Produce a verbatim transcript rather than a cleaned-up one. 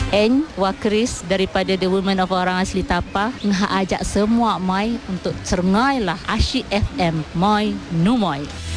N Wakris daripada The Women of Orang Asli Tapa ngah ajak semua mai untuk cerngailah Asyik F M Moi Numoy.